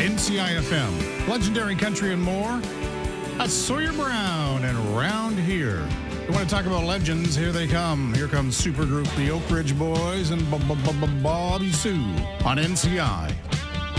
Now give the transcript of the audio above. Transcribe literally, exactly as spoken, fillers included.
N C I F M, Legendary Country and more. That's Sawyer Brown and Round Here. You want to talk about legends? Here they come. Here comes supergroup the Oak Ridge Boys and Bobby Sue on N C I.